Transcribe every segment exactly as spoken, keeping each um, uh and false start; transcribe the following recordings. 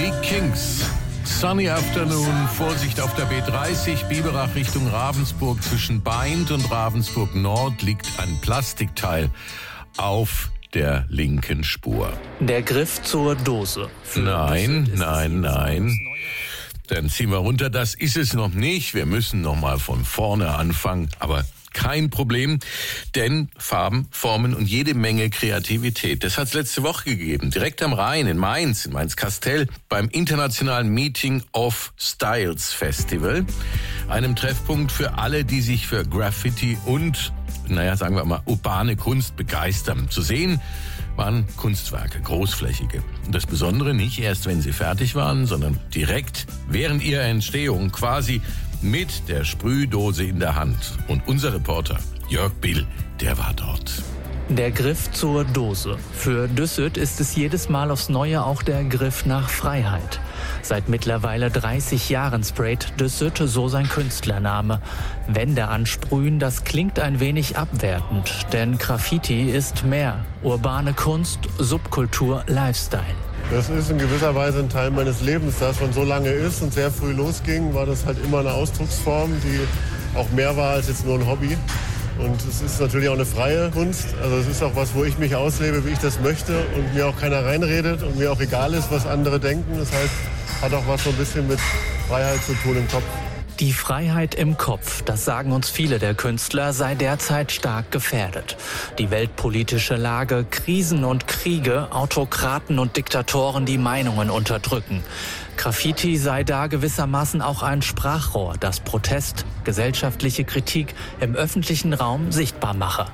Die Kings. Sunny Afternoon, Vorsicht auf der B dreißig, Biberach Richtung Ravensburg. Zwischen Baindt und Ravensburg Nord liegt ein Plastikteil auf der linken Spur. Der Griff zur Dose. Nein, nein, nein. Dann ziehen wir runter. Das ist es noch nicht. Wir müssen noch mal von vorne anfangen. Aber kein Problem, denn Farben, Formen und jede Menge Kreativität. Das hat es letzte Woche gegeben, direkt am Rhein in Mainz, in Mainz-Kastel, beim internationalen Meeting of Styles Festival, einem Treffpunkt für alle, die sich für Graffiti und, naja, sagen wir mal, urbane Kunst begeistern. Zu sehen waren Kunstwerke, großflächige. Und das Besondere nicht erst, wenn sie fertig waren, sondern direkt während ihrer Entstehung, quasi mit der Sprühdose in der Hand. Und unser Reporter Jörg Bill, der war dort. Der Griff zur Dose. Für Düsseldorf ist es jedes Mal aufs Neue auch der Griff nach Freiheit. Seit mittlerweile dreißig Jahren sprayt Düsseldorf, so sein Künstlername. Wände ansprühen, das klingt ein wenig abwertend, denn Graffiti ist mehr. Urbane Kunst, Subkultur, Lifestyle. Das ist in gewisser Weise ein Teil meines Lebens, da es schon so lange ist und sehr früh losging, war das halt immer eine Ausdrucksform, die auch mehr war als jetzt nur ein Hobby. Und es ist natürlich auch eine freie Kunst, also es ist auch was, wo ich mich auslebe, wie ich das möchte und mir auch keiner reinredet und mir auch egal ist, was andere denken. Das heißt, hat auch was so ein bisschen mit Freiheit zu tun im Kopf. Die Freiheit im Kopf, das sagen uns viele der Künstler, sei derzeit stark gefährdet. Die weltpolitische Lage, Krisen und Kriege, Autokraten und Diktatoren, die Meinungen unterdrücken. Graffiti sei da gewissermaßen auch ein Sprachrohr, das Protest, gesellschaftliche Kritik im öffentlichen Raum sichtbar mache.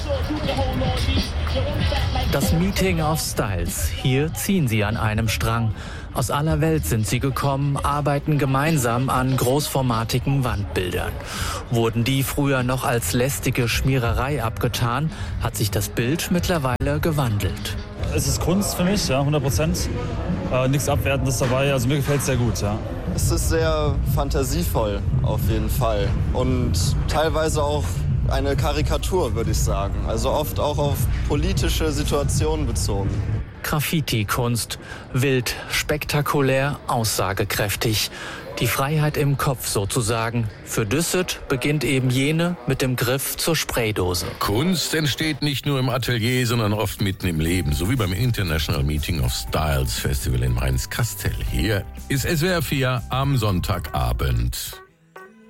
Das Meeting of Styles. Hier ziehen sie an einem Strang. Aus aller Welt sind sie gekommen, arbeiten gemeinsam an großformatigen Wandbildern. Wurden die früher noch als lästige Schmiererei abgetan, hat sich das Bild mittlerweile gewandelt. Es ist Kunst für mich, ja, hundert Prozent. Äh, nichts Abwertendes dabei, also mir gefällt es sehr gut, ja. Es ist sehr fantasievoll, auf jeden Fall. Und teilweise auch eine Karikatur, würde ich sagen. Also oft auch auf politische Situationen bezogen. Graffiti-Kunst. Wild, spektakulär, aussagekräftig. Die Freiheit im Kopf sozusagen. Für Düsseldorf beginnt eben jene mit dem Griff zur Spraydose. Kunst entsteht nicht nur im Atelier, sondern oft mitten im Leben. So wie beim International Meeting of Styles Festival in Mainz-Kastel. Hier ist S W R vier am Sonntagabend.